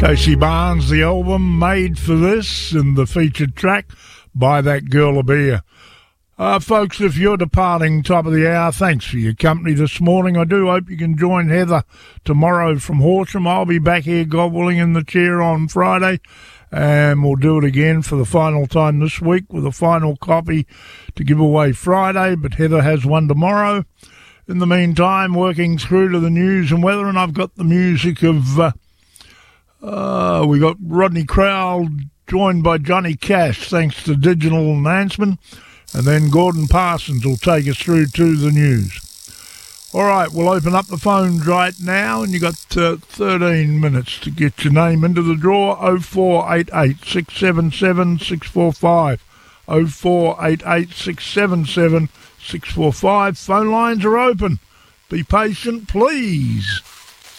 Casey Barnes, the album Made for This, and the featured track by That Girl a Beer. Folks, if you're departing top of the hour, thanks for your company this morning. I do hope you can join Heather tomorrow from Horsham. I'll be back here gobbling in the chair on Friday, and we'll do it again for the final time this week with a final copy to give away Friday, but Heather has one tomorrow. In the meantime, working through to the news and weather, and I've got the music of... we got Rodney Crowell joined by Johnny Cash, thanks to Digital Enhancement, and then Gordon Parsons will take us through to the news. All right, we'll open up the phones right now, and you got 13 minutes to get your name into the draw. 0488 677 645. 0488 677 645. Phone lines are open. Be patient, please.